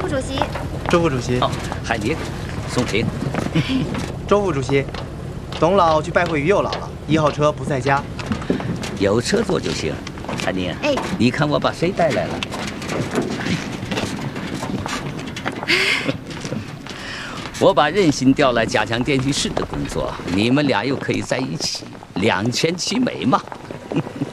副主席。 周副主席。 哦，海宁，宋平。 周副主席，董老去拜会于右老了，1号车不在家。 有车坐就行。海宁， 哎， 你看我把谁带来了？我把任心调来加强电气室的工作，你们俩又可以在一起，2全其美嘛。